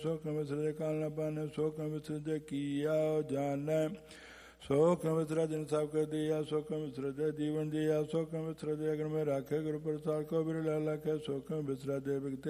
ਸੁਖਮ ਵਿਸਰਦੇ ਕਾਲ ਨ ਪਾਨੈ ਸੁਖਮ ਵਿਸਰਦੇ ਕੀਆ ਜਾਣੈ ਸੁਖਮ ਵਿਸਰੈ ਜਿਨ ਸਭ ਕਰ ਦੀਆ ਸੁਖਮ ਵਿਸਰਦੇ ਜੀਵਨ ਜੀਆ ਸੁਖਮ ਵਿਸਰਦੇ ਅਗਨ ਮੈਂ ਰਾਖੇ ਗੁਰੂ ਪ੍ਰਸਾਦ ਕੋ ਬਿਰਲਾ ਲਖੈ ਸੁਖਮ ਵਿਸਰਦੇ